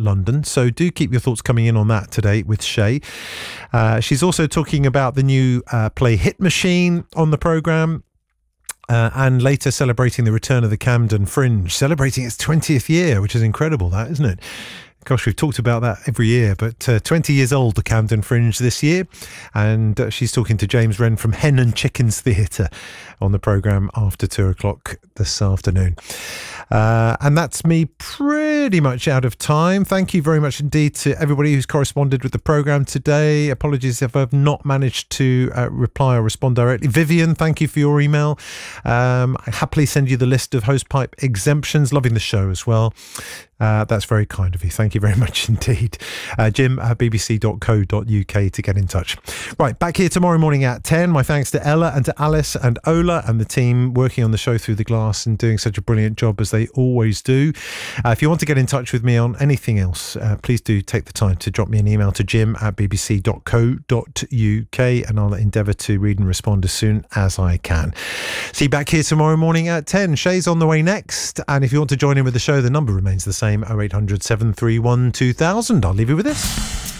London. So do keep your thoughts coming in on that today with Shay. She's also talking about the new play Hit Machine on the programme. And later celebrating the return of the Camden Fringe, celebrating its 20th year, which is incredible, that, isn't it? Gosh, we've talked about that every year, but 20 years old, the Camden Fringe this year. And she's talking to James Wren from Hen and Chickens Theatre on the programme after 2 o'clock this afternoon. And that's me pretty much out of time. Thank you very much indeed to everybody who's corresponded with the programme today. Apologies if I've not managed to reply or respond directly. Vivian, thank you for your email. I happily send you the list of hosepipe exemptions. Loving the show as well. That's very kind of you. Thank you very much indeed. Jim at bbc.co.uk to get in touch. Right, back here tomorrow morning at 10. My thanks to Ella and to Alice and Ola and the team working on the show Through the Glass and doing such a brilliant job as they always do. If you want to get in touch with me on anything else, please do take the time to drop me an email to jim at bbc.co.uk and I'll endeavour to read and respond as soon as I can. See you back here tomorrow morning at 10. Shay's on the way next, and if you want to join in with the show, the number remains the same, 0800 731 2000. I'll leave you with this.